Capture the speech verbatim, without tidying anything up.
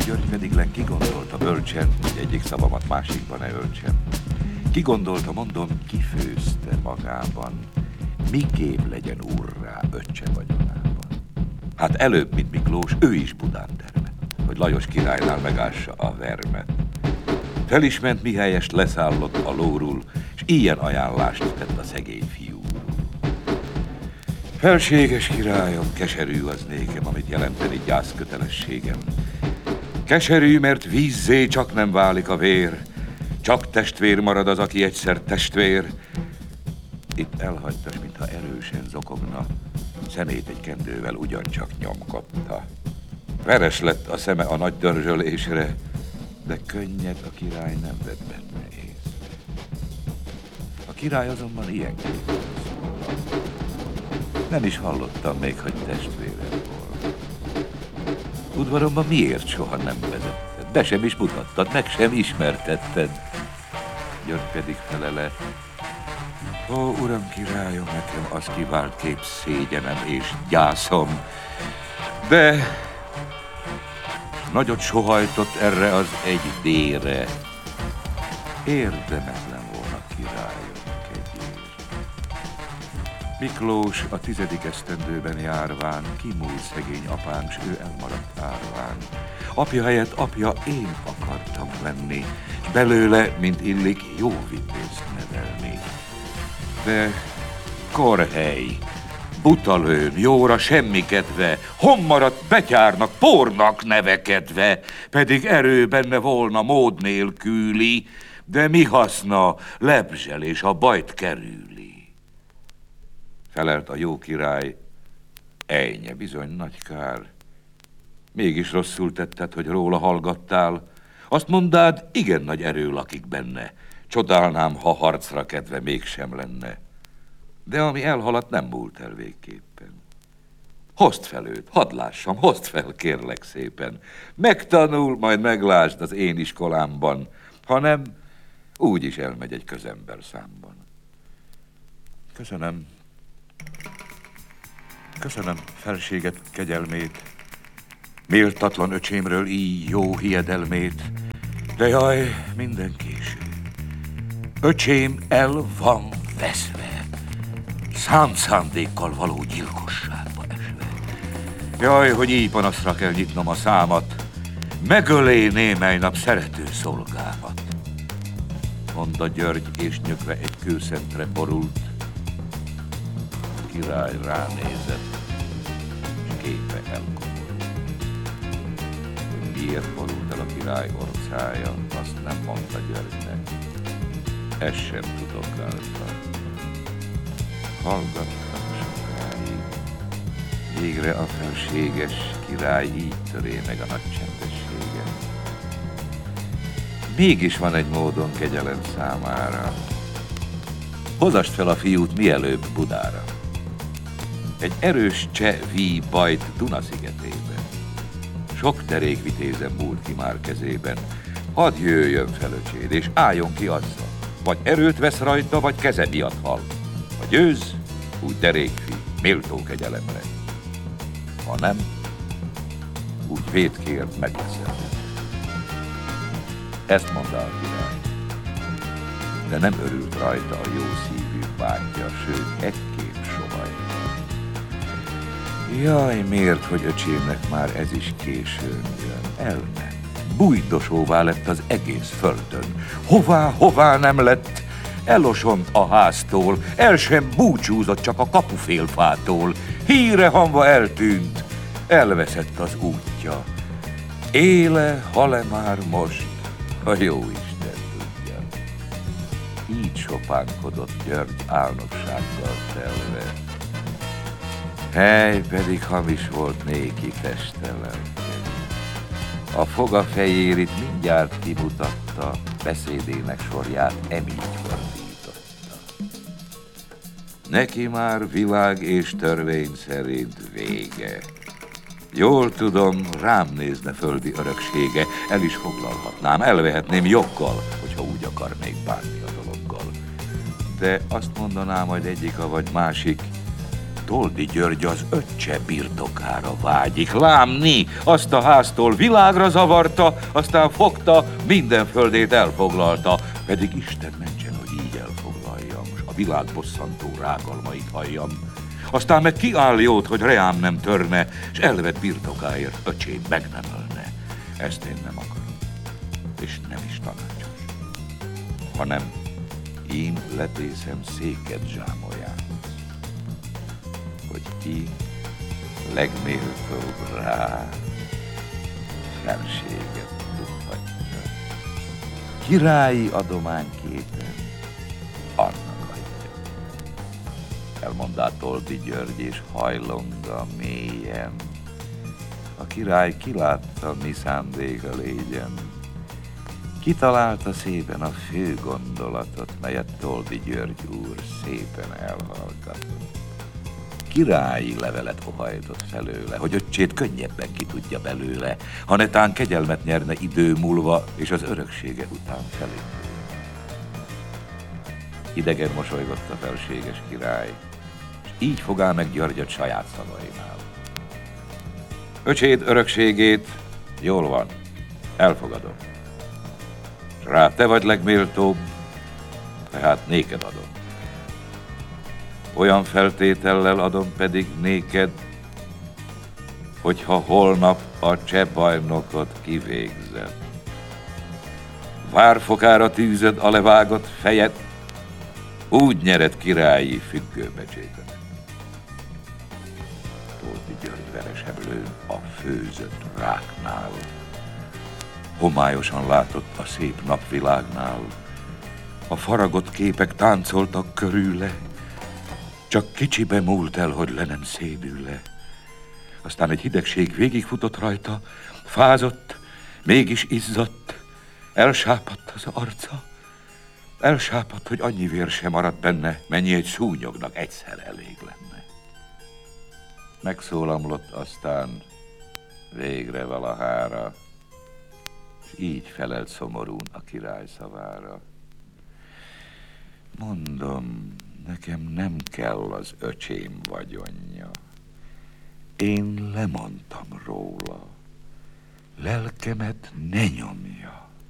György pedig len kigondolta bölcsen, hogy egyik szavamat másikban ne öltsem. Kigondolta, mondom, kifőzte magában, miképp legyen úrrá öccse vagyonában. Hát előbb, mint Miklós, ő is Budán termett, hogy Lajos királynál megássa a vermet. Fel is ment, mihelyest leszállott a lóról, s ilyen ajánlást tett a szegény fiú. Felséges királyom, keserű az nékem, amit jelenteni gyászkötelességem. Keserű, mert vízzé csak nem válik a vér, csak testvér marad az, aki egyszer testvér. Itt elhagytas, mintha erősen zokogna, szemét egy kendővel ugyancsak nyomkodta. Veres lett a szeme a nagy dörzsölésre, de könnyed a király nem vett benne észre. A király azonban ilyen képen szólal. Nem is hallottam még, hogy testvérem volt. Udvaromban miért soha nem vezetted? Be sem is mutattad, meg sem ismertetted. György pedig felele: ó, uram királyom, nekem az kivált kép szégyenem és gyászom, de nagyot sohajtott erre az egy dére. Érdemezlen volna királyom kegyér. Miklós a tizedik esztendőben járván, kimúlt szegény apánk, s ő elmaradt árván. Apja helyett apja én akartam lenni, s belőle, mint illik, jó vitézt nevelni. De korhely, butalőn, jóra semmi kedve, honmaradt betyárnak, pornak nevekedve, pedig erő benne volna mód nélküli, de mi haszna, lebzsel és a bajt kerüli. Felelt a jó király: ejnye, bizony nagy kár. Mégis rosszul tetted, hogy róla hallgattál. Azt mondád, igen nagy erő lakik benne. Csodálnám, ha harcra kedve mégsem lenne. De ami elhaladt, nem múlt el végképpen. Hozd fel őt, hadd lássam, hozd fel, kérlek szépen. Megtanul, majd meglásd az én iskolámban, hanem úgy is elmegy egy közember számban. Köszönöm. Köszönöm felséget, kegyelmét, méltatlan öcsémről így jó hiedelmét, de jaj, minden késő. Öcsém el van veszve, szánt szándékkal való gyilkosságba esve. Jaj, hogy így panaszra kell nyitnom a számat, megölé némely nap szerető szolgámat. Mondta György, és nyögve egy kőszentre borult. A király ránézett, és képe elkomult. Hogy miért borult el a király orcája, azt nem mondta Györgynek. Ezt sem tudokálta. Hallgattam sokáig. Végre a felséges király így töré meg a nagy csendességet. Mégis van egy módon kegyelem számára. Hozast fel a fiút mielőbb Budára. Egy erős cseh víj bajt Duna-szigetében. Sok derék vitézen múlt ki már kezében. Hadd jöjjön fel öcséd, és álljon ki azzal. Vagy erőt vesz rajta, vagy keze miatt hal. Ha győz, úgy derékfi, méltó kegyelemre. Ha nem, úgy vétkért megveszed. Ezt mondta a király. De nem örült rajta a jó szívű bátyja, sőt, ekképp sohajta. Jaj, miért, hogy öcsémnek már ez is későn jön? Elment. Bújdosóvá lett az egész földön. Hová, hová nem lett? Elosont a háztól, el sem búcsúzott csak a kapufélfától. Híre hamva eltűnt, elveszett az útja. Éle, hal-e már most, a jóisten tudja. Így sopánkodott György álnoksággal telve. Hely, pedig hamis volt néki testelen. A foga fejérit mindjárt kimutatta, beszédének sorját emígy fordította. Neki már világ és törvény szerint vége. Jól tudom, rám nézne földi öröksége, el is foglalhatnám, elvehetném joggal, hogyha úgy akarnék bánni a dologgal. De azt mondanám, hogy egyik vagy másik, Toldy György az öccse birtokára vágyik. Lámni, azt a háztól világra zavarta, aztán fogta, minden földét elfoglalta. Pedig Isten mentsen, hogy így elfoglaljam, s a világ bosszantó rágalmait halljam. Aztán meg kiáll jót, hogy reám nem törne, s elvett birtokáért öcsém meg nem ölne. Ezt én nem akarom, és nem is tanácsos, hanem én letészem széked zsámolyán, hogy ki legméltóbb rá felséget tudhatja. Királyi adományképen annak adja. Elmondá Toldy György és hajlonga mélyen. A király kilátta, mi szándéka légyen. Kitalálta szépen a fő gondolatot, melyet Toldy György úr szépen elhallgatott. Királyi levelet ohajtott felőle, hogy öccsét könnyebben ki tudja belőle, ha netán kegyelmet nyerne idő múlva, és az öröksége után felindul. Idegen mosolygott a felséges király, és így fogál meg Györgyöt saját szavainál. Öcséd örökségét jól van, elfogadom. S rá te vagy legméltóbb, tehát néked adom. Olyan feltétellel adom pedig néked, hogyha holnap a cseh bajnokot kivégzed. Várfokára tűzed a levágott fejed, úgy nyered királyi függőbecsétemet. Toldy György veresebb lőn a főzött ráknál. Homályosan látott a szép napvilágnál. A faragott képek táncoltak körüle, csak kicsibe múlt el, hogy le nem szédül le. Aztán egy hidegség végigfutott rajta, fázott, mégis izzadt, elsápadt az arca. Elsápadt, hogy annyi vér sem maradt benne, mennyi egy szúnyognak egyszer elég lenne. Megszólamlott aztán végre valahára, és így felelt szomorún a király szavára. Mondom, nekem nem kell az öcsém vagyonja. Én lemondtam róla. Lelkemet ne nyomja.